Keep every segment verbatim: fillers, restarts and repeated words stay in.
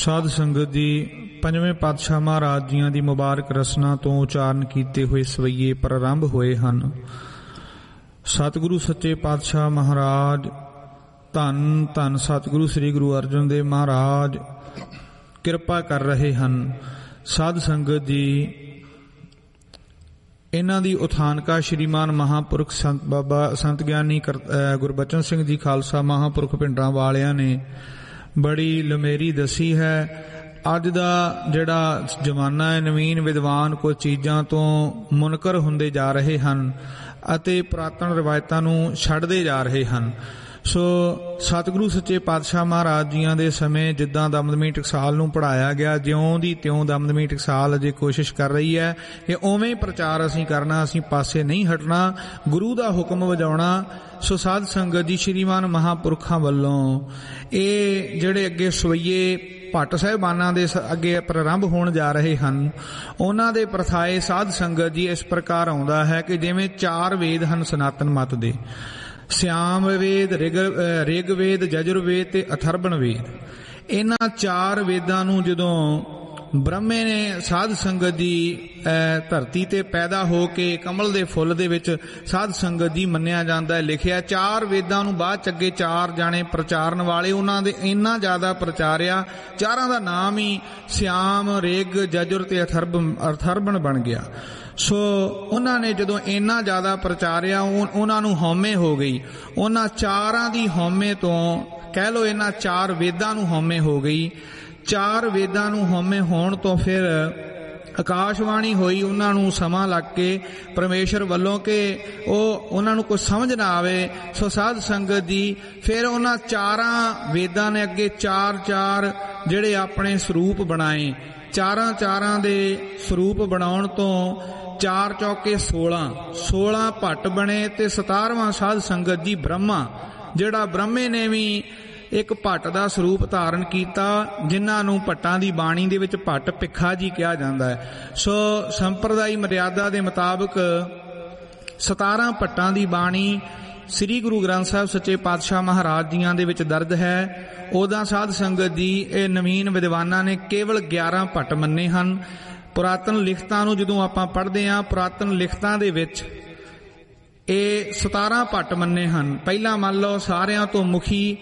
ਸਾਧ ਸੰਗਤ ਦੀ ਪੰਜਵੇਂ ਪਾਤਸ਼ਾਹ ਮਹਾਰਾਜ ਜੀਆਂ ਦੀ ਮੁਬਾਰਕ ਰਸਨਾ ਤੋਂ ਉਚਾਰਨ ਕੀਤੇ ਹੋਏ ਸਵਈਏ ਪ੍ਰਾਰੰਭ ਹੋਏ ਹਨ। ਸਤਿਗੁਰੂ ਸੱਚੇ ਪਾਤਸ਼ਾਹ ਮਹਾਰਾਜ ਧੰਨ ਧੰਨ ਸਤਿਗੁਰੂ ਸ੍ਰੀ ਗੁਰੂ ਅਰਜਨ ਦੇਵ ਮਹਾਰਾਜ ਕਿਰਪਾ ਕਰ ਰਹੇ ਹਨ। ਸਾਧ ਸੰਗਤ ਦੀ ਇਹਨਾਂ ਦੀ ਉਥਾਨਕਾ ਸ਼੍ਰੀਮਾਨ ਮਹਾਂਪੁਰਖ ਸੰਤ ਬਾਬਾ ਸੰਤ ਗਿਆਨੀ ਗੁਰਬਚਨ ਸਿੰਘ ਜੀ ਖਾਲਸਾ ਮਹਾਂਪੁਰਖ ਪਿੰਡਾਂ ਵਾਲਿਆਂ ਨੇ ਬੜੀ ਲਮੇਰੀ ਦੱਸੀ ਹੈ। ਅੱਜ ਦਾ ਜਿਹੜਾ ਜ਼ਮਾਨਾ ਹੈ, ਨਵੀਨ ਵਿਦਵਾਨ ਕੁਝ ਚੀਜ਼ਾਂ ਤੋਂ ਮੁਨਕਰ ਹੁੰਦੇ ਜਾ ਰਹੇ ਹਨ ਅਤੇ ਪੁਰਾਤਨ ਰਵਾਇਤਾਂ ਨੂੰ ਛੱਡਦੇ ਜਾ ਰਹੇ ਹਨ। ਸੋ ਸਤਿਗੁਰੂ ਸੱਚੇ ਪਾਤਸ਼ਾਹ ਮਹਾਰਾਜ ਜੀਆਂ ਦੇ ਸਮੇਂ ਜਿੱਦਾਂ ਦਮਦਮੀ ਟਕਸਾਲ ਨੂੰ ਪੜ੍ਹਾਇਆ ਗਿਆ, ਜਿਉਂ ਦੀ ਤਿਉਂ ਦਮਦਮੀ ਟਕਸਾਲ ਅਜੇ ਕੋਸ਼ਿਸ਼ ਕਰ ਰਹੀ ਹੈ ਕਿ ਉਵੇਂ ਹੀ ਪ੍ਰਚਾਰ ਅਸੀਂ ਕਰਨਾ, ਅਸੀਂ ਪਾਸੇ ਨਹੀਂ ਹਟਣਾ, ਗੁਰੂ ਦਾ ਹੁਕਮ ਵਜਾਉਣਾ। ਸੋ ਸਾਧ ਸੰਗਤ ਜੀ ਸ਼੍ਰੀਮਾਨ ਮਹਾਂਪੁਰਖਾਂ ਵੱਲੋਂ ਇਹ ਜਿਹੜੇ ਅੱਗੇ ਸਵਈਏ ਭੱਟ ਸਾਹਿਬਾਨਾਂ ਦੇ ਅੱਗੇ ਪ੍ਰਾਰੰਭ ਹੋਣ ਜਾ ਰਹੇ ਹਨ, ਉਹਨਾਂ ਦੇ ਪ੍ਰਥਾਏ ਸਾਧ ਸੰਗਤ ਜੀ ਇਸ ਪ੍ਰਕਾਰ ਆਉਂਦਾ ਹੈ ਕਿ ਜਿਵੇਂ ਚਾਰ ਵੇਦ ਹਨ ਸਨਾਤਨ ਮਤ ਦੇ, ਸਿਆਮ ਵੇਦ, ਰਿਗ ਰਿਗਵੇਦ, ਯਜੁਰਵੇਦ ਤੇ ਅਥਰਵਣ ਵੇਦ। ਇਹਨਾਂ ਚਾਰ ਵੇਦਾਂ ਨੂੰ ਜਦੋਂ ਬ੍ਰਹਮੇ ਨੇ ਸਾਧ ਸੰਗਤ ਦੀ ਧਰਤੀ ਤੇ ਪੈਦਾ ਹੋ ਕੇ ਕਮਲ ਦੇ ਫੁੱਲ ਦੇ ਵਿੱਚ ਸਾਧ ਸੰਗਤ ਦੀ ਮੰਨਿਆ ਜਾਂਦਾ ਹੈ, ਲਿਖਿਆ। ਚਾਰ ਵੇਦਾਂ ਨੂੰ ਬਾਅਦ ਚ ਅੱਗੇ ਚਾਰ ਜਾਣੇ ਪ੍ਰਚਾਰਨ ਵਾਲੇ, ਉਹਨਾਂ ਦੇ ਇੰਨਾ ਜ਼ਿਆਦਾ ਪ੍ਰਚਾਰਿਆ, ਚਾਰਾਂ ਦਾ ਨਾਮ ਹੀ ਸਿਆਮ, ਰਿਗ, ਯਜੁਰ ਤੇ ਅਥਰਵਣ ਬਣ ਗਿਆ। ਸੋ ਉਹਨਾਂ ਨੇ ਜਦੋਂ ਇੰਨਾ ਜ਼ਿਆਦਾ ਪ੍ਰਚਾਰਿਆ, ਉਹਨਾਂ ਨੂੰ ਹਉਮੈ ਹੋ ਗਈ। ਉਹਨਾਂ ਚਾਰਾਂ ਦੀ ਹਉਮੈ ਤੋਂ, ਕਹਿ ਲਓ ਇਹਨਾਂ ਚਾਰ ਵੇਦਾਂ ਨੂੰ ਹਉਮੈ ਹੋ ਗਈ। ਚਾਰ ਵੇਦਾਂ ਨੂੰ ਹਉਮੈ ਹੋਣ ਤੋਂ ਫਿਰ ਆਕਾਸ਼ਵਾਣੀ ਹੋਈ ਉਹਨਾਂ ਨੂੰ ਸਮਾਂ ਲੱਗ ਕੇ ਪਰਮੇਸ਼ਰ ਵੱਲੋਂ ਕਿ ਉਹ ਉਹਨਾਂ ਨੂੰ ਕੁਝ ਸਮਝ ਨਾ ਆਵੇ। ਸੋ ਸਾਧ ਸੰਗਤ ਦੀ ਫਿਰ ਉਹਨਾਂ ਚਾਰਾਂ ਵੇਦਾਂ ਨੇ ਅੱਗੇ ਚਾਰ ਚਾਰ ਜਿਹੜੇ ਆਪਣੇ ਸਰੂਪ ਬਣਾਏ। ਚਾਰਾਂ ਚਾਰਾਂ ਦੇ ਸਰੂਪ ਬਣਾਉਣ ਤੋਂ ਚਾਰ ਚੌਕੇ ਸੋਲਾਂ ਸੋਲਾਂ ਭੱਟ ਬਣੇ ਤੇ ਸਤਾਰਵਾਂ ਸਾਧ ਸੰਗਤ ਜੀ ਬ੍ਰਹਮਾ, ਜਿਹੜਾ ਬ੍ਰਹਮੇ ਨੇ ਵੀ ਇੱਕ ਭੱਟ ਦਾ ਸਰੂਪ ਧਾਰਨ ਕੀਤਾ, ਜਿਨ੍ਹਾਂ ਨੂੰ ਭੱਟਾਂ ਦੀ ਬਾਣੀ ਦੇ ਵਿੱਚ ਭੱਟ ਭਿੱਖਾ ਜੀ ਕਿਹਾ ਜਾਂਦਾ ਹੈ। ਸੋ ਸੰਪਰਦਾਈ ਮਰਿਆਦਾ ਦੇ ਮੁਤਾਬਕ ਸਤਾਰਾਂ ਭੱਟਾਂ ਦੀ ਬਾਣੀ ਸ੍ਰੀ ਗੁਰੂ ਗ੍ਰੰਥ ਸਾਹਿਬ ਸੱਚੇ ਪਾਤਸ਼ਾਹ ਮਹਾਰਾਜ ਜੀਆਂ ਦੇ ਵਿੱਚ ਦਰਜ ਹੈ। ਉਹਦਾ ਸਾਧ ਸੰਗਤ ਦੀ ਇਹ ਨਵੀਨ ਵਿਦਵਾਨਾਂ ਨੇ ਕੇਵਲ ਗਿਆਰਾਂ ਭੱਟ ਮੰਨੇ ਹਨ। ਪੁਰਾਤਨ ਲਿਖਤਾਂ ਨੂੰ ਜਦੋਂ ਆਪਾਂ ਪੜ੍ਹਦੇ ਹਾਂ, ਪੁਰਾਤਨ ਲਿਖਤਾਂ ਦੇ ਵਿੱਚ ਇਹ ਸਤਾਰਾਂ ਭੱਟ ਮੰਨੇ ਹਨ। ਪਹਿਲਾਂ ਮੰਨ ਲਓ ਸਾਰਿਆਂ ਤੋਂ ਮੁਖੀ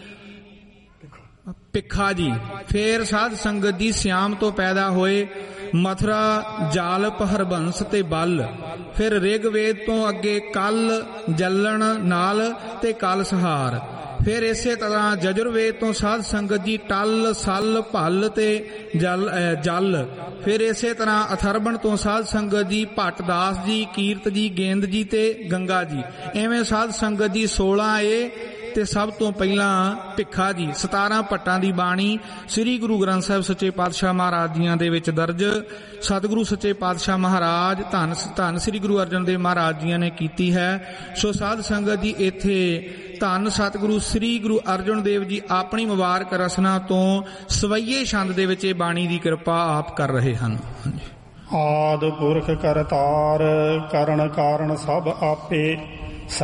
ਭਿੱਖਾ ਜੀ, ਫੇਰ ਸਾਧ ਸੰਗਤ ਦੀ ਸਿਆਮ ਤੋਂ ਪੈਦਾ ਹੋਏ ਮਥੁਰਾ, ਜਾਲਪ, ਹਰਬੰਸ ਤੇ ਬਲ। ਫਿਰ ਰਿਗਵੇਦ ਤੋਂ ਅੱਗੇ ਕਲ, ਜਲਣ, ਨਾਲ ਤੇ ਕਲ ਸਹਾਰ। ਫਿਰ ਇਸੇ ਤਰ੍ਹਾਂ ਯਜੁਰਵੇਦ ਤੋਂ ਸਾਧ ਸੰਗਤ ਜੀ ਟਲ, ਸਲ, ਭਲ ਤੇ ਜਲ ਜਲ। ਫਿਰ ਇਸੇ ਤਰ੍ਹਾਂ ਅਥਰਵਣ ਤੋਂ ਸਾਧ ਸੰਗਤ ਜੀ ਭੱਟ ਦਾਸ ਜੀ, ਕੀਰਤ ਜੀ, ਗੇਂਦ ਜੀ ਤੇ ਗੰਗਾ ਜੀ। ਐਵੇਂ ਸਾਧ ਸੰਗਤ ਜੀ ਸੋਲਾਂ ਏ ਤੇ ਸਭ ਤੋਂ ਪਹਿਲਾਂ ਭਿੱਖਾ ਜੀ। ਸਤਾਰਾਂ ਭੱਟਾਂ ਦੀ ਬਾਣੀ ਸ੍ਰੀ ਗੁਰੂ ਗ੍ਰੰਥ ਸਾਹਿਬ ਸੱਚੇ ਪਾਤਸ਼ਾਹ ਮਹਾਰਾਜ ਜੀਆਂ ਦੇ ਵਿੱਚ ਦਰਜ। ਸਤਿਗੁਰੂ ਸੱਚੇ ਪਾਤਸ਼ਾਹ ਮਹਾਰਾਜ ਧੰਨ ਧੰਨ ਸ੍ਰੀ ਗੁਰੂ ਅਰਜਨ ਦੇਵ ਮਹਾਰਾਜ ਜੀਆਂ ਨੇ ਕੀਤੀ ਹੈ। ਸੋ ਸਾਧ ਸੰਗਤ ਜੀ ਇੱਥੇ ਧੰਨ ਸਤਿਗੁਰੂ ਸ੍ਰੀ ਗੁਰੂ ਅਰਜਨ ਦੇਵ ਜੀ ਆਪਣੀ ਮੁਬਾਰਕ ਰਸਨਾ ਤੋਂ ਸਵਈਏ ਛੰਦ ਦੇ ਵਿੱਚ ਇਹ ਬਾਣੀ ਦੀ ਕਿਰਪਾ ਆਪ ਕਰ ਰਹੇ ਹਨ। ਆਦਿ ਪੁਰਖ ਕਰਤਾਰ, ਕਰਨ ਕਾਰਨ ਸਭ ਆਪੇ,